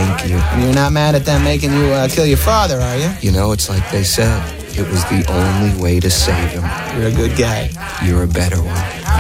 Thank you. And you're not mad at them making you kill your father, are you? You know, it's like they said. It was the only way to save him. You're a good guy. You're a better one.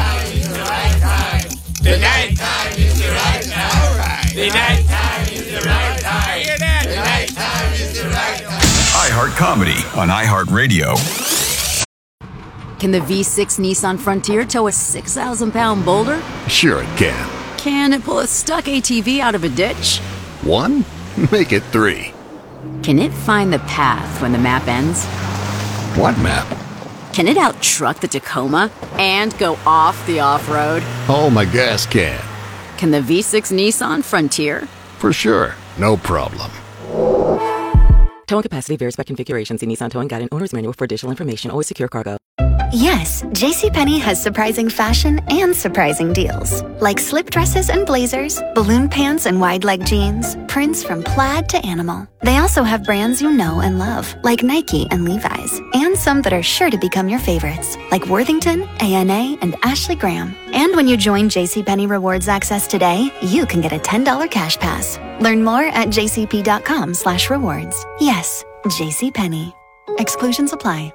The night time is the right time. All right. The night time is the right time. Hear that? The night time is the right time. iHeart Comedy on iHeartRadio. Can the V6 Nissan Frontier tow a 6,000-pound boulder? Sure it can. Can it pull a stuck ATV out of a ditch? 1? Make it 3. Can it find the path when the map ends? What map? Can it out-truck the Tacoma and go off the off-road? Oh, my gas can. Can the V6 Nissan Frontier? For sure. No problem. Towing capacity varies by configuration. See Nissan Towing Guide and Owner's Manual for additional information. Always secure cargo. Yes, JCPenney has surprising fashion and surprising deals. Like slip dresses and blazers, balloon pants and wide leg jeans, prints from plaid to animal. They also have brands you know and love, like Nike and Levi's, and some that are sure to become your favorites, like Worthington, ANA, and Ashley Graham. And when you join JCPenney Rewards Access today, you can get a $10 cash pass. Learn more at jcp.com/rewards. Yes, JCPenney. Exclusions apply.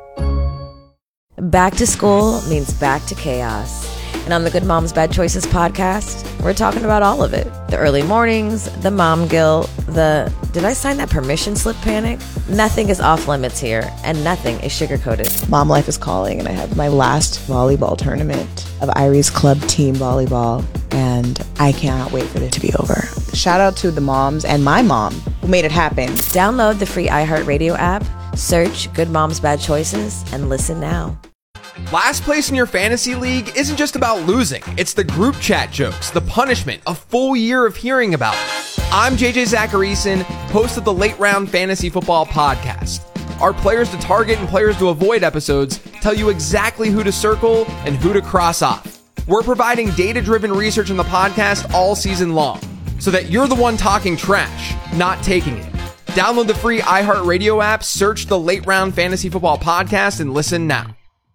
Back to school means back to chaos. And on the Good Moms Bad Choices podcast, we're talking about all of it. The early mornings, the mom guilt, the did I sign that permission slip panic? Nothing is off limits here, and nothing is sugar-coated. Mom life is calling, and I have my last volleyball tournament of Irie's club team volleyball, and I cannot wait for it to be over. Shout out to the moms and my mom who made it happen. Download the free iHeartRadio app, search Good Moms Bad Choices, and listen now. Last place in your fantasy league isn't just about losing. It's the group chat jokes, the punishment, a full year of hearing about it. I'm JJ Zacharyson, host of the Late Round Fantasy Football Podcast. Our players to target and players to avoid episodes tell you exactly who to circle and who to cross off. We're providing data-driven research in the podcast all season long, so that you're the one talking trash, not taking it. Download the free iHeartRadio app, search the Late Round Fantasy Football Podcast, and listen now.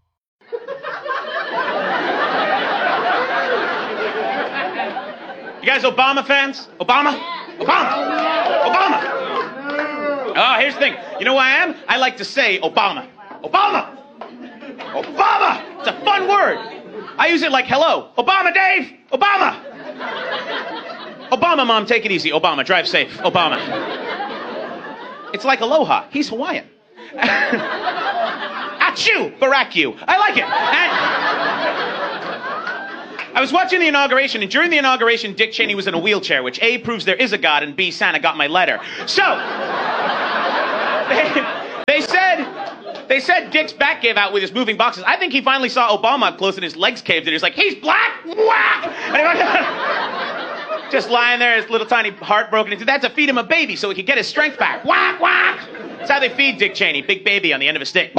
You guys Obama fans? Obama? Obama! Oh, here's the thing. You know who I am? I like to say Obama. Obama! It's a fun word. I use it like hello. Obama, Dave! Obama! Obama, Mom, take it easy. Obama, drive safe. Obama. It's like aloha. He's Hawaiian. Achoo! Barack you. I like it. I was watching the inauguration, and during the inauguration, Dick Cheney was in a wheelchair, which A, proves there is a God, and B, Santa got my letter. So, they said Dick's back gave out with his moving boxes. I think he finally saw Obama up close and his legs caved, and he's like, he's black? Whack! And just lying there, his little tiny heart broken into. That's to feed him a baby so he could get his strength back. Whack, whack! That's how they feed Dick Cheney, big baby on the end of a stick.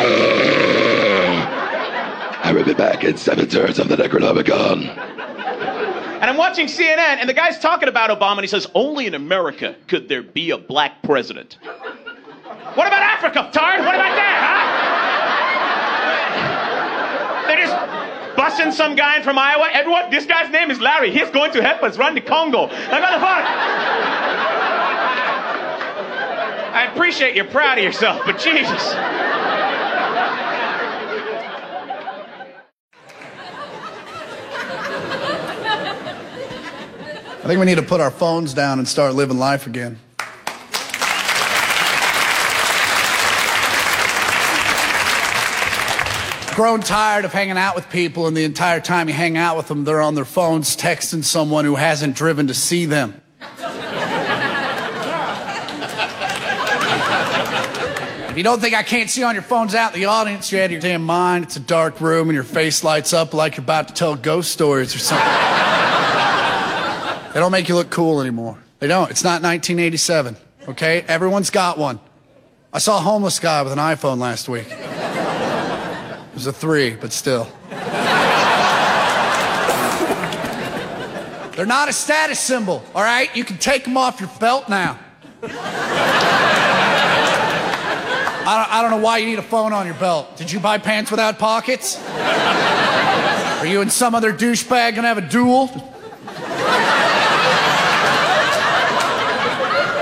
I will be back in 7 turns of the Necronomicon. And I'm watching CNN, and the guy's talking about Obama, and he says, only in America could there be a black president. What about Africa, Tard? What about that, huh? They're just busting some guy in from Iowa. Everyone, this guy's name is Larry. He's going to help us run the Congo. Like, what the fuck? I appreciate you're proud of yourself, but Jesus. I think we need to put our phones down and start living life again. Grown tired of hanging out with people, and the entire time you hang out with them, they're on their phones texting someone who hasn't driven to see them. If you don't think I can't see on your phones out in the audience, you're out of your damn mind. It's a dark room and your face lights up like you're about to tell ghost stories or something. They don't make you look cool anymore. They don't. It's not 1987, okay? Everyone's got one. I saw a homeless guy with an iPhone last week. It was a 3, but still. They're not a status symbol, all right? You can take them off your belt now. I don't know why you need a phone on your belt. Did you buy pants without pockets? Are you and some other douchebag gonna have a duel?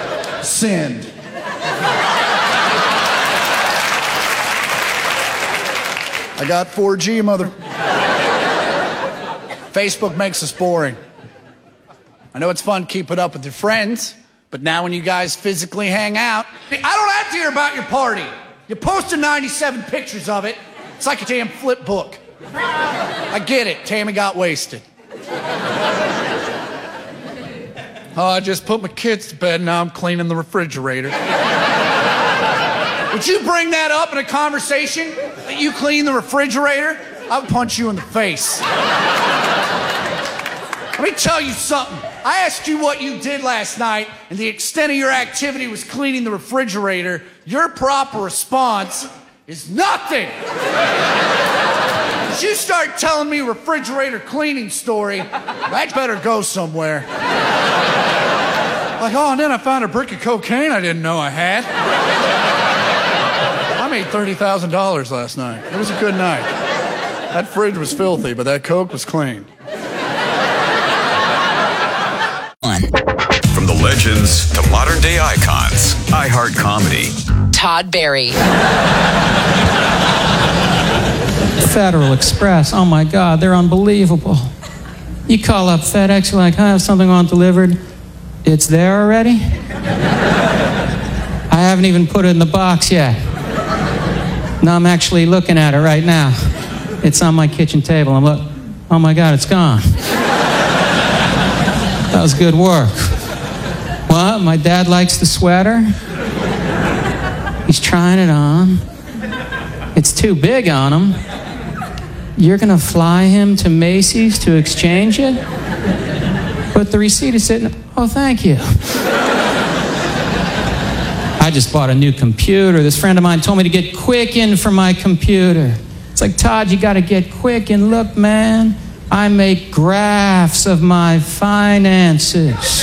Send. I got 4G, mother. Facebook makes us boring. I know it's fun keeping up with your friends, but now when you guys physically hang out, I don't have to hear about your party. You posted 97 pictures of it. It's like a damn flip book. I get it. Tammy got wasted. Oh, I just put my kids to bed. Now I'm cleaning the refrigerator. Would you bring that up in a conversation that you clean the refrigerator? I would punch you in the face. Let me tell you something. I asked you what you did last night, and the extent of your activity was cleaning the refrigerator. Your proper response is nothing. As you start telling me refrigerator cleaning story, that better go somewhere. Like, oh, and then I found a brick of cocaine I didn't know I had. I made $30,000 last night. It was a good night. That fridge was filthy, but that Coke was clean. From the legends to modern day icons, iHeart Comedy. Todd Barry. Federal Express, oh my God, they're unbelievable. You call up FedEx, you're like, I have something on delivered. It's there already? I haven't even put it in the box yet. No, I'm actually looking at it right now. It's on my kitchen table. Oh my God, it's gone. That was good work. What? My dad likes the sweater? He's trying it on. It's too big on him. You're gonna fly him to Macy's to exchange it? But the receipt is sitting... Oh, thank you. I just bought a new computer. This friend of mine told me to get Quicken for my computer. It's like, Todd, you gotta get Quicken. Look, man, I make graphs of my finances.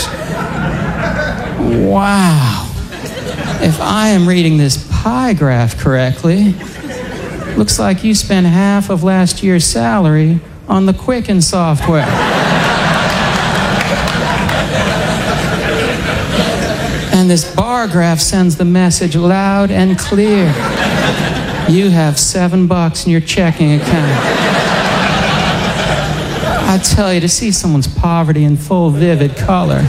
Wow. If I am reading this pie graph correctly, looks like you spent half of last year's salary on the Quicken software. And this bar graph sends the message loud and clear. You have $7 in your checking account. I tell you, to see someone's poverty in full vivid color,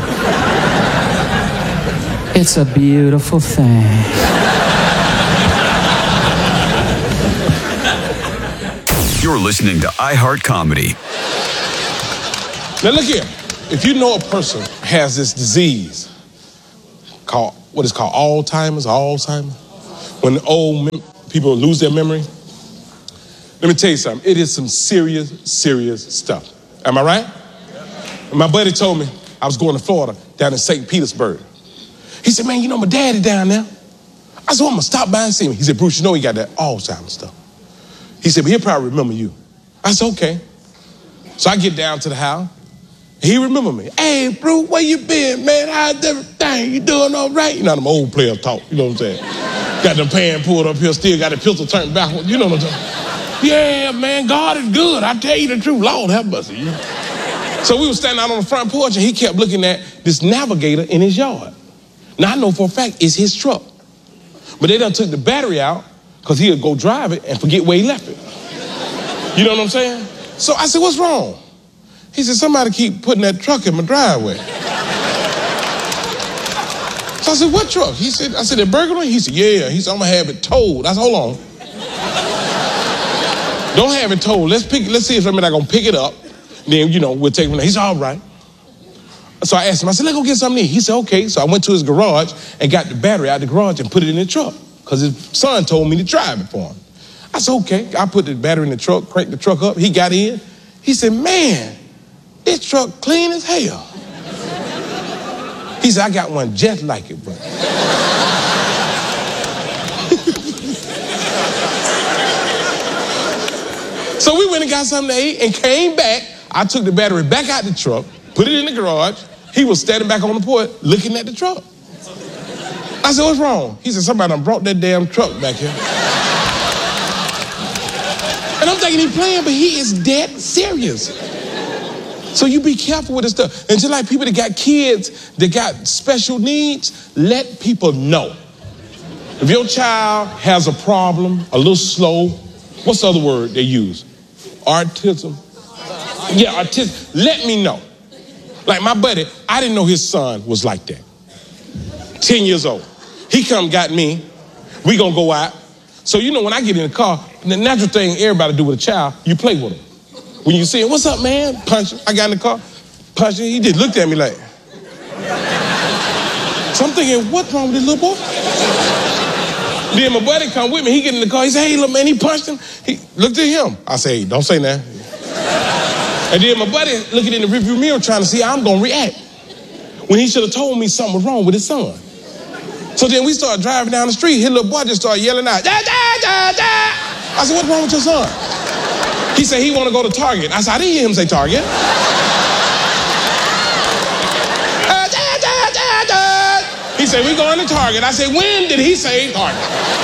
it's a beautiful thing. You're listening to iHeart Comedy. Now look here. If you know a person has this disease called, what is called Alzheimer's, when old people lose their memory, let me tell you something. It is some serious, serious stuff. Am I right? My buddy told me I was going to Florida, down in St. Petersburg. He said, man, you know my daddy down there. I said, well, I'm going to stop by and see him. He said, Bruce, you know he got that Alzheimer's stuff. He said, but he'll probably remember you. I said, okay. So I get down to the house. He remember me. Hey, Bruce, where you been, man? How's everything? You doing all right? You know them old players talk, you know what I'm saying? Got the pan pulled up here, still got the pistol turned backwards, you know what I'm saying? Yeah, man, God is good. I tell you the truth. Lord have mercy. So we were standing out on the front porch, and he kept looking at this Navigator in his yard. Now, I know for a fact it's his truck. But they done took the battery out because he'll go drive it and forget where he left it. You know what I'm saying? So I said, what's wrong? He said, somebody keep putting that truck in my driveway. So I said, what truck? He said, I said, that burglary? He said, yeah. He said, I'm going to have it towed. I said, hold on. Don't have it towed. Let's see if somebody's going to pick it up. Then, you know, we'll take it from there. He said, all right. So I asked him, I said, let's go get something to eat. He said, okay. So I went to his garage and got the battery out of the garage and put it in the truck because his son told me to drive it for him. I said, okay. I put the battery in the truck, cranked the truck up. He got in. He said, man, this truck clean as hell. He said, I got one just like it, brother. So we went and got something to eat and came back. I took the battery back out the truck, put it in the garage. He was standing back on the porch looking at the truck. I said, what's wrong? He said, somebody done brought that damn truck back here. And I'm thinking he's playing, but he is dead serious. So you be careful with this stuff. And just like people that got kids that got special needs, let people know. If your child has a problem, a little slow, what's the other word they use? Autism? Yeah, autism. Let me know. Like my buddy, I didn't know his son was like that. 10 years old. He come got me. We gonna go out. So you know when I get in the car, the natural thing everybody do with a child, you play with him. When you see him, what's up, man? Punch him. I got in the car, punch him. He just looked at me like. So I'm thinking, what's wrong with this little boy? Then my buddy come with me. He get in the car. He say, hey, look, man, he punched him. He looked at him. I say, hey, don't say that. And then my buddy looking in the rearview mirror trying to see how I'm going to react. When he should have told me something was wrong with his son. So then we started driving down the street. His little boy just started yelling out, da, da, da, da. I said, what's wrong with your son? He said he want to go to Target. I said, I didn't hear him say Target. He said, we going to Target. I said, when did he say Target?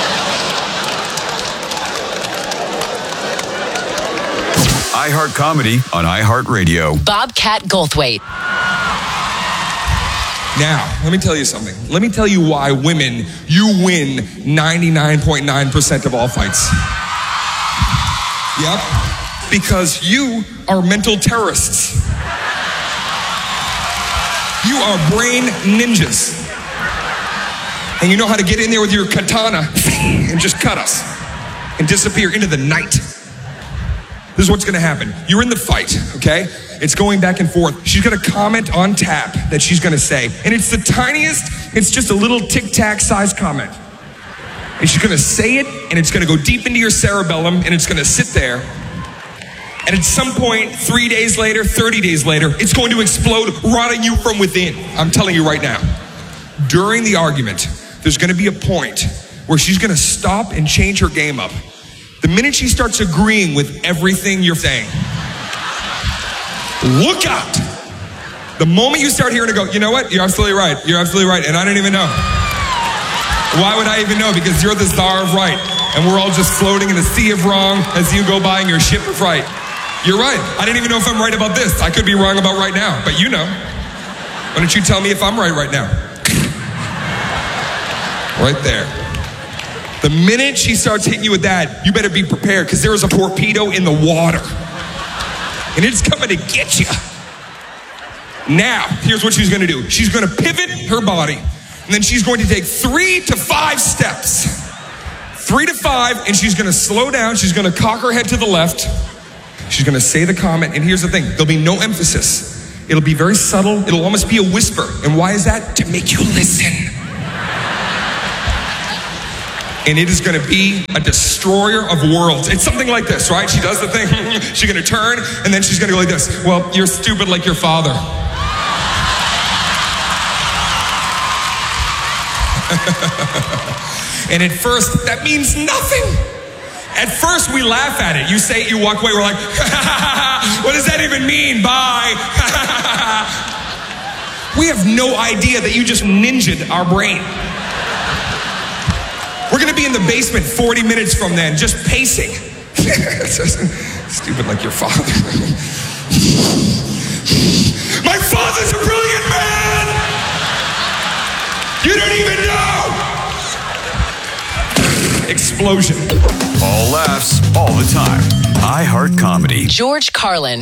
iHeart Comedy on iHeartRadio. Bobcat Goldthwait. Now, let me tell you something. Let me tell you why women, you win 99.9% of all fights. Yep. Because you are mental terrorists. You are brain ninjas. And you know how to get in there with your katana and just cut us and disappear into the night. This is what's gonna happen. You're in the fight, okay? It's going back and forth. She's gonna comment on tap that she's gonna say. And it's the tiniest, it's just a little tic-tac size comment. And she's gonna say it, and it's gonna go deep into your cerebellum, and it's gonna sit there. And at some point, 3 days later, 30 days later, it's going to explode, rotting you from within. I'm telling you right now. During the argument, there's gonna be a point where she's gonna stop and change her game up. The minute she starts agreeing with everything you're saying, look out. The moment you start hearing her go, you know what? You're absolutely right. You're absolutely right. And I didn't even know. Why would I even know? Because you're the czar of right. And we're all just floating in a sea of wrong as you go by in your ship of right. You're right. I didn't even know if I'm right about this. I could be wrong about right now, but you know. Why don't you tell me if I'm right now? Right there. The minute she starts hitting you with that, you better be prepared because there is a torpedo in the water. And it's coming to get you. Now, here's what she's gonna do. She's gonna pivot her body, and then she's going to take 3 to 5 steps. 3 to 5, and she's gonna slow down. She's gonna cock her head to the left. She's gonna say the comment, and here's the thing. There'll be no emphasis. It'll be very subtle. It'll almost be a whisper. And why is that? To make you listen. And it is gonna be a destroyer of worlds. It's something like this, right? She does the thing, she's gonna turn, and then she's gonna go like this. Well, you're stupid like your father. And at first, that means nothing. At first, we laugh at it. You say it, you walk away, we're like, what does that even mean? Bye. We have no idea that you just ninja'd our brain. We're gonna be in the basement 40 minutes from then, just pacing. Stupid like your father. My father's a brilliant man! You don't even know! Explosion. All laughs, all the time. iHeart Comedy. George Carlin.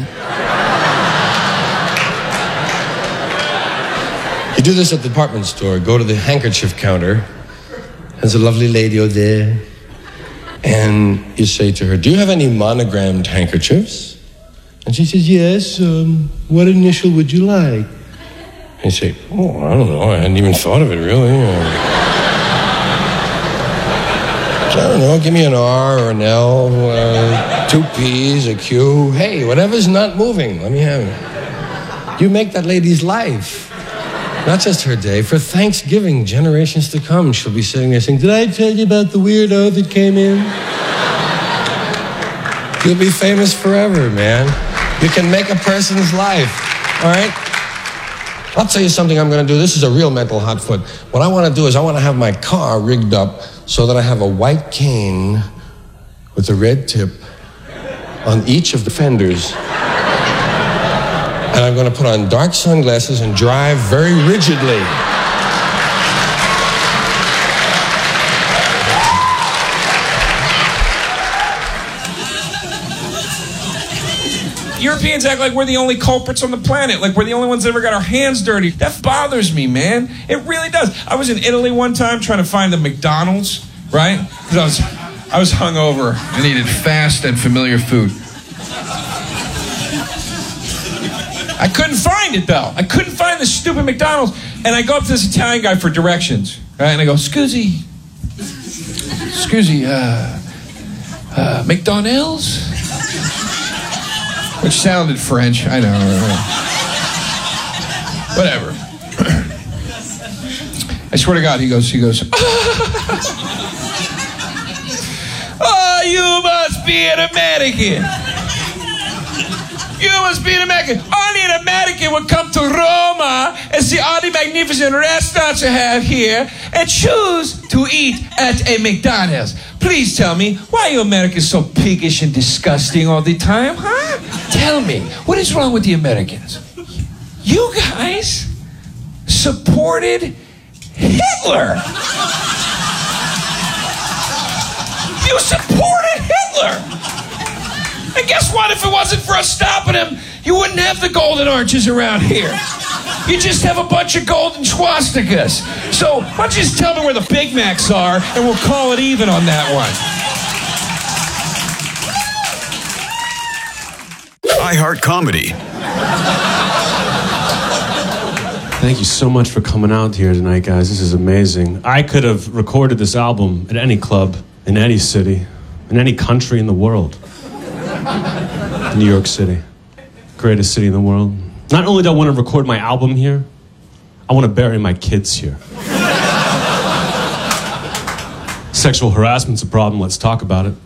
You do this at the department store. Go to the handkerchief counter. There's a lovely lady over there. And you say to her, do you have any monogrammed handkerchiefs? And she says, yes. What initial would you like? And you say, oh, I don't know. I hadn't even thought of it, really. I don't know. Give me an R or an L, 2 P's, a Q. Hey, whatever's not moving, let me have it. You make that lady's life. Not just her day. For Thanksgiving, generations to come, she'll be sitting there saying, did I tell you about the weirdo that came in? You'll be famous forever, man. You can make a person's life, all right? I'll tell you something I'm going to do. This is a real mental hot foot. What I want to do is I want to have my car rigged up so that I have a white cane with a red tip on each of the fenders. And I'm going to put on dark sunglasses and drive very rigidly. Europeans act like we're the only culprits on the planet, like we're the only ones that ever got our hands dirty. That bothers me, man. It really does. I was in Italy one time trying to find a McDonald's, right? Because I was hungover and needed fast and familiar food. I couldn't find it, though. I couldn't find the stupid McDonald's. And I go up to this Italian guy for directions, right? And I go, Scusi, McDonald's? Which sounded French, I know. Whatever. I swear to God, he goes, oh, you must be an American. You must be an American. Only an American would come to Roma and see all the magnificent restaurants you have here and choose to eat at a McDonald's. Please tell me, why are you Americans so piggish and disgusting all the time, huh? Tell me, what is wrong with the Americans? You guys supported Hitler. You supported Hitler. And guess what? If it wasn't for us stopping him, you wouldn't have the golden arches around here. You just have a bunch of golden swastikas. So why don't you just tell me where the Big Macs are, and we'll call it even on that one. iHeart Comedy. Thank you so much for coming out here tonight, guys. This is amazing. I could have recorded this album at any club, in any city, in any country in the world. New York City, greatest city in the world. Not only do I want to record my album here, I want to bury my kids here. Sexual harassment's a problem, let's talk about it.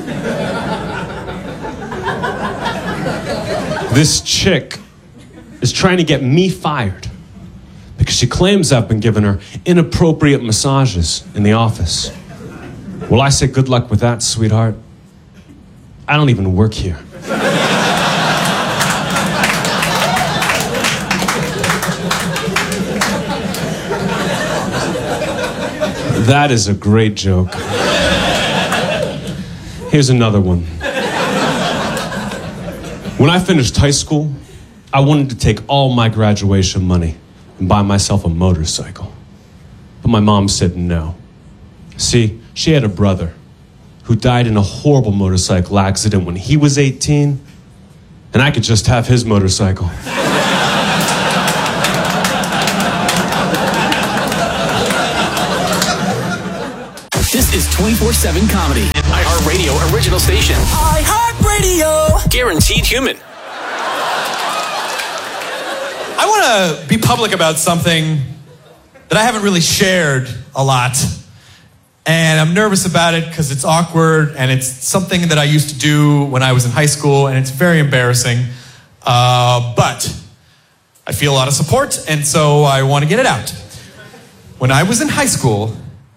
This chick is trying to get me fired because she claims I've been giving her inappropriate massages in the office. Well, I say good luck with that, sweetheart. I don't even work here. That is a great joke. Here's another one. When I finished high school, I wanted to take all my graduation money and buy myself a motorcycle. But my mom said no. See, she had a brother who died in a horrible motorcycle accident when he was 18, and I could just have his motorcycle. This is 24/7 comedy, an iHeartRadio original station. iHeartRadio! Guaranteed human. I want to be public about something that I haven't really shared a lot. And I'm nervous about it because it's awkward and it's something that I used to do when I was in high school and it's very embarrassing. But I feel a lot of support and so I want to get it out. When I was in high school,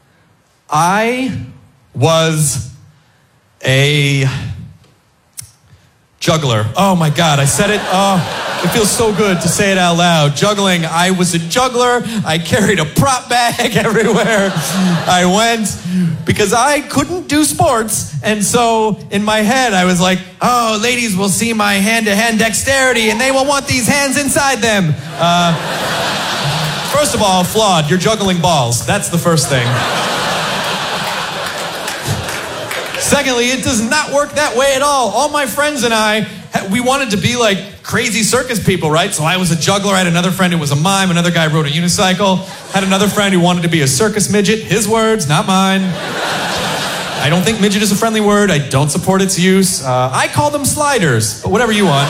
I was a juggler. Oh my God, I said it. It feels so good to say it out loud. Juggling. I was a juggler. I carried a prop bag everywhere I went because I couldn't do sports. And so in my head, I was like, oh, ladies will see my hand-to-hand dexterity and they will want these hands inside them. First of all, flawed. You're juggling balls. That's the first thing. Secondly, it does not work that way at all. All my friends and I, we wanted to be like crazy circus people, right? So I was a juggler. I had another friend who was a mime. Another guy rode a unicycle. Had another friend who wanted to be a circus midget. His words, not mine. I don't think midget is a friendly word. I don't support its use. I call them sliders, but whatever you want.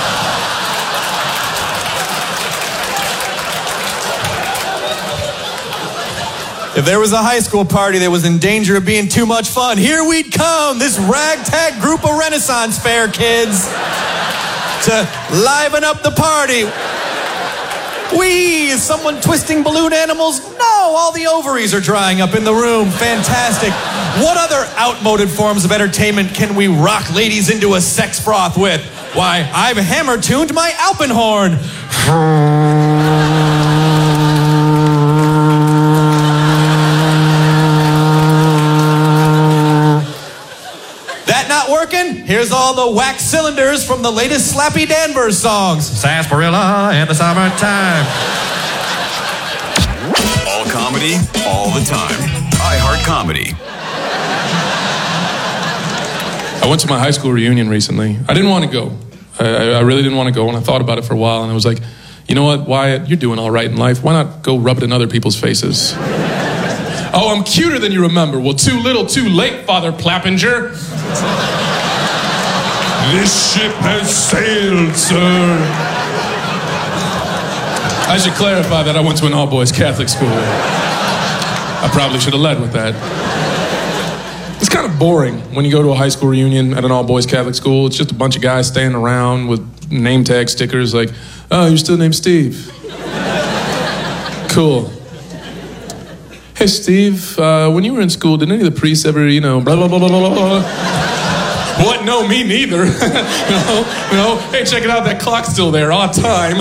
If there was a high school party that was in danger of being too much fun, here we'd come, this ragtag group of Renaissance fair kids to liven up the party. Wee! Is someone twisting balloon animals? No, all the ovaries are drying up in the room. Fantastic. What other outmoded forms of entertainment can we rock ladies into a sex froth with? Why, I've hammer-tuned my Alpenhorn. That not working? Here's all the wax cylinders from the latest Slappy Danvers songs. Sarsaparilla in the summertime. All comedy, all the time. iHeart Comedy. I went to my high school reunion recently. I didn't want to go. I really didn't want to go, and I thought about it for a while, and I was like, you know what, Wyatt, you're doing all right in life. Why not go rub it in other people's faces? Oh, I'm cuter than you remember. Well, too little, too late, Father Plappinger. This ship has sailed, sir. I should clarify that I went to an all-boys Catholic school. I probably should have led with that. It's kind of boring when you go to a high school reunion at an all-boys Catholic school. It's just a bunch of guys standing around with name tag stickers like, oh, you're still named Steve. Cool. Hey, Steve, when you were in school, did any of the priests ever, blah, blah, blah, blah, blah, blah? What? No, me neither. No. Hey, check it out, that clock's still there, on time.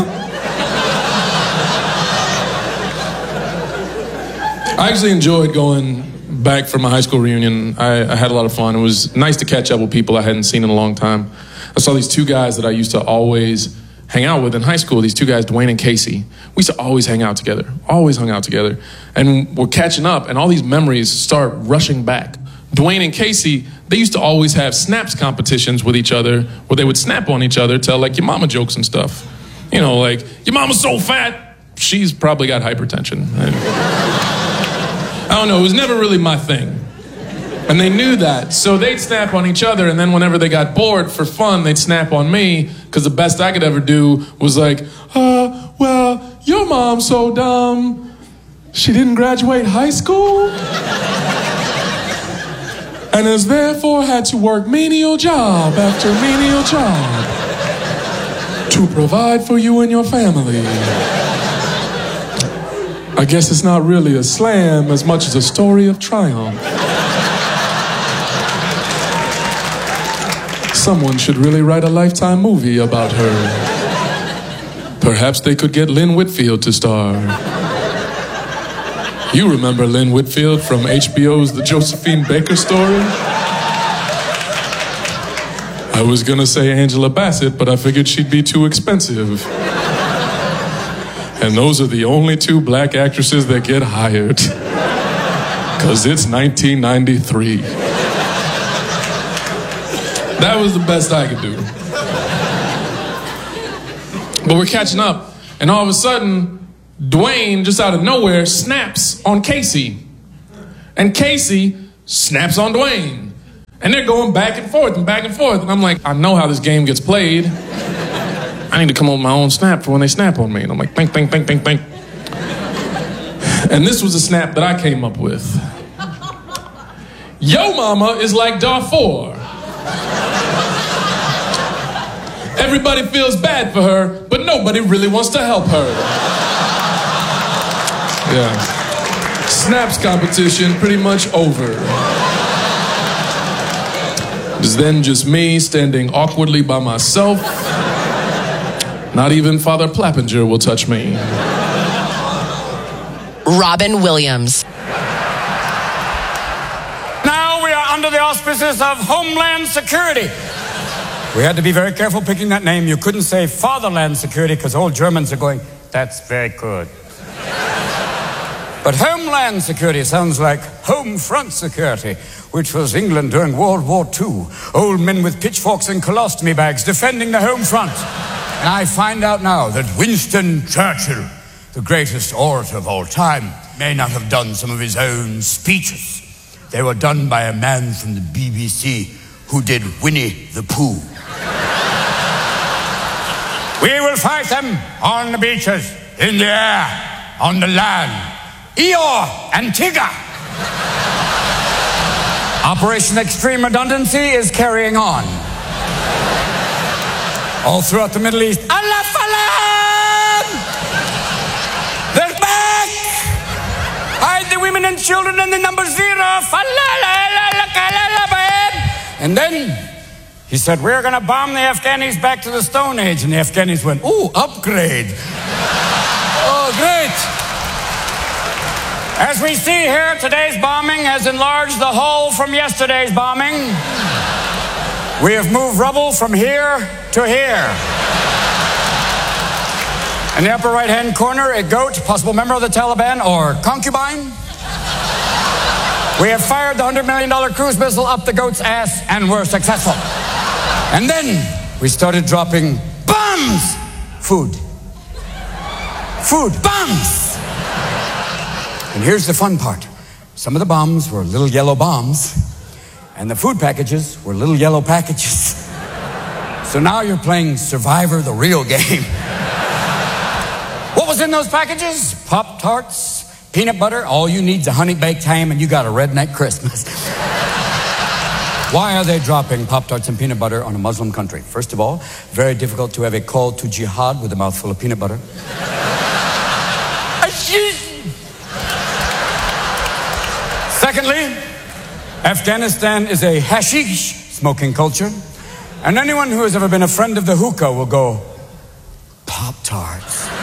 I actually enjoyed going back for my high school reunion. I had a lot of fun. It was nice to catch up with people I hadn't seen in a long time. I saw these two guys that I used to always hang out with in high school, these two guys, Dwayne and Casey. We used to always hang out together, And we're catching up, and all these memories start rushing back. Dwayne and Casey, they used to always have snaps competitions with each other, where they would snap on each other, tell like your mama jokes and stuff. Like, your mama's so fat, she's probably got hypertension. I don't know, it was never really my thing. And they knew that, so they'd snap on each other, and then whenever they got bored for fun, they'd snap on me, because the best I could ever do was like, well, your mom's so dumb, she didn't graduate high school, and has therefore had to work menial job after menial job to provide for you and your family. I guess it's not really a slam as much as a story of triumph. Someone should really write a Lifetime movie about her. Perhaps they could get Lynn Whitfield to star. You remember Lynn Whitfield from HBO's The Josephine Baker Story? I was gonna say Angela Bassett, but I figured she'd be too expensive. And those are the only two black actresses that get hired. 'Cause it's 1993. That was the best I could do. But we're catching up, and all of a sudden, Dwayne, just out of nowhere, snaps on Casey. And Casey snaps on Dwayne. And they're going back and forth. And I'm like, I know how this game gets played. I need to come up with my own snap for when they snap on me. And I'm like, think. And this was a snap that I came up with. Yo mama is like Darfur. Everybody feels bad for her, but nobody really wants to help her. Yeah. Snaps competition pretty much over. It's then just me standing awkwardly by myself. Not even Father Plappinger will touch me. Robin Williams. Now we are under the auspices of Homeland Security. We had to be very careful picking that name. You couldn't say Fatherland Security because all Germans are going, that's very good. But Homeland Security sounds like Home Front Security, which was England during World War II. Old men with pitchforks and colostomy bags defending the home front. And I find out now that Winston Churchill, the greatest orator of all time, may not have done some of his own speeches. They were done by a man from the BBC who did Winnie the Pooh. We will fight them on the beaches, in the air, on the land. Eeyore and Tigger. Operation Extreme Redundancy is carrying on. All throughout the Middle East. Allah Falam! women, and children, and the number 0. And then he said, we're going to bomb the Afghanis back to the Stone Age. And the Afghanis went, ooh, upgrade. Oh, great. As we see here, today's bombing has enlarged the hole from yesterday's bombing. We have moved rubble from here to here. In the upper right-hand corner, a goat, possible member of the Taliban or concubine. We have fired the $100 million cruise missile up the goat's ass, and we're successful. And then we started dropping bombs. Food, bombs. And here's the fun part. Some of the bombs were little yellow bombs, and the food packages were little yellow packages. So now you're playing Survivor, the real game. What was in those packages? Pop-Tarts, peanut butter. All you need is a honey-baked ham, and you got a redneck Christmas. Why are they dropping Pop-Tarts and peanut butter on a Muslim country? First of all, very difficult to have a call to jihad with a mouthful of peanut butter. Secondly, Afghanistan is a hashish smoking culture, and anyone who has ever been a friend of the hookah will go, Pop-Tarts.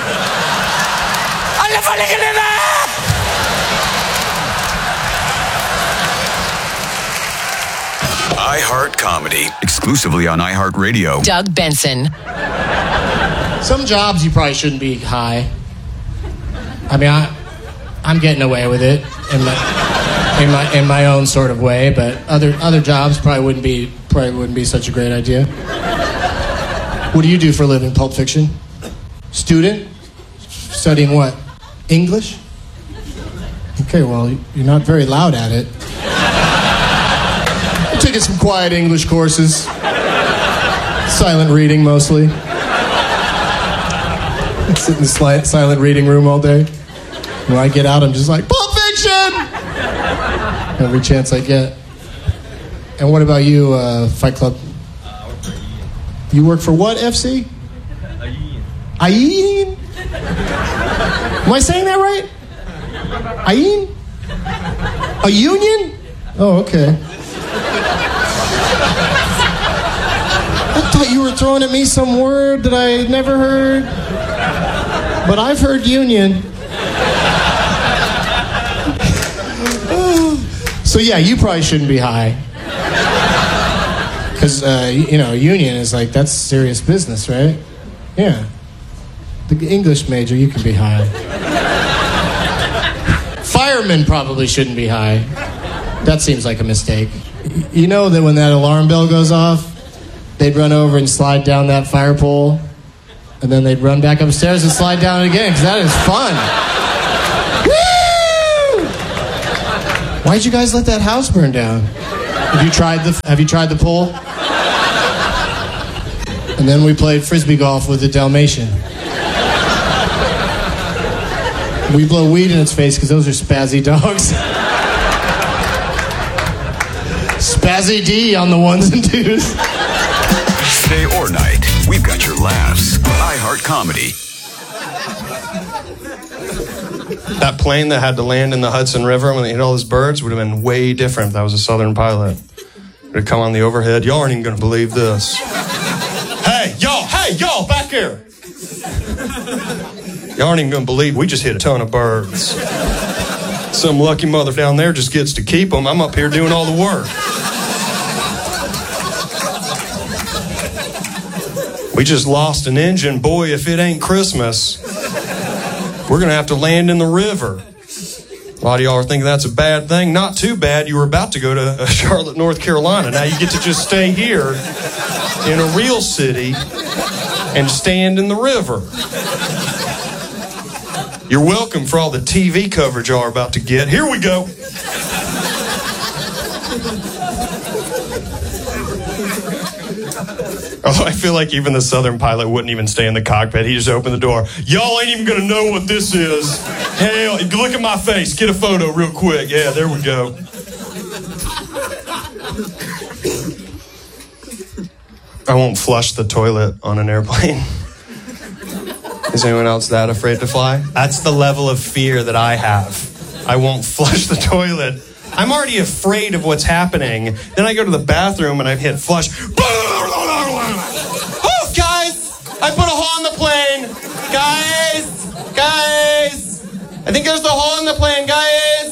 iHeart Comedy, exclusively on iHeartRadio. Doug Benson. Some jobs you probably shouldn't be high. I mean, I'm getting away with it in my own sort of way, but other jobs probably wouldn't be such a great idea. What do you do for a living? Pulp Fiction? Student? Studying what? English? Okay, well, you're not very loud at it. I'm taking some quiet English courses. Silent reading, mostly. I sit in the silent reading room all day. When I get out, I'm just like, Pulp Fiction! Every chance I get. And what about you, Fight Club? You work for what, FC? Ayin? Am I saying that right? Ayin? A union? Oh, okay. I thought you were throwing at me some word that I never heard. But I've heard union. So yeah, you probably shouldn't be high. Because, union is like, that's serious business, right? Yeah. The English major, you can be high. Firemen probably shouldn't be high. That seems like a mistake. You know that when that alarm bell goes off, they'd run over and slide down that fire pole, and then they'd run back upstairs and slide down it again, because that is fun. Woo! Why'd you guys let that house burn down? Have you tried the pool? And then we played frisbee golf with the Dalmatian. We blow weed in its face because those are spazzy dogs. Spazzy D on the ones and twos. Day or night, we've got your laughs. iHeart Comedy. That plane that had to land in the Hudson River when they hit all those birds would have been way different if that was a Southern pilot. It would come on the overhead. Y'all aren't even going to believe this. Hey, y'all, back here. Y'all aren't even going to believe we just hit a ton of birds. Some lucky mother down there just gets to keep them. I'm up here doing all the work. We just lost an engine. Boy, if it ain't Christmas, we're going to have to land in the river. A lot of y'all are thinking that's a bad thing. Not too bad. You were about to go to Charlotte, North Carolina. Now you get to just stay here in a real city and stand in the river. You're welcome for all the TV coverage y'all are about to get. Here we go. Although I feel like even the Southern pilot wouldn't even stay in the cockpit. He just opened the door. Y'all ain't even going to know what this is. Hell, look at my face. Get a photo real quick. Yeah, there we go. I won't flush the toilet on an airplane. Is anyone else that afraid to fly? That's the level of fear that I have. I won't flush the toilet. I'm already afraid of what's happening. Then I go to the bathroom and I hit flush. Oh, guys! I put a hole in the plane! Guys! I think there's a hole in the plane, guys!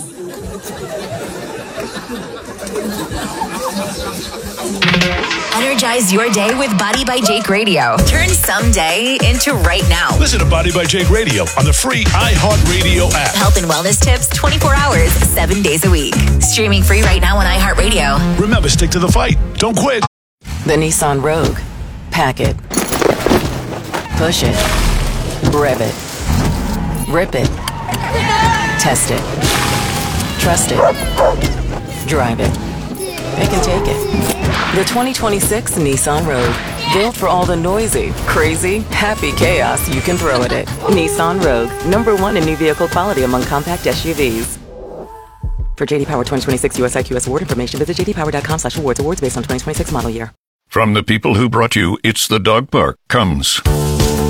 Energize your day with Body by Jake Radio. Turn someday into right now. Listen to Body by Jake Radio on the free iHeartRadio app. Health and wellness tips 24 hours, 7 days a week. Streaming free right now on iHeartRadio. Remember, stick to the fight. Don't quit. The Nissan Rogue. Pack it. Push it. Rev it. Rip it. Test it. Trust it. Drive it. Pick and take it. The 2026 Nissan Rogue. Built for all the noisy, crazy, happy chaos you can throw at it. Nissan Rogue. #1 in new vehicle quality among compact SUVs. For JD Power 2026 US IQS award information, visit jdpower.com/awards. Awards based on 2026 model year. From the people who brought you It's the Dog Park comes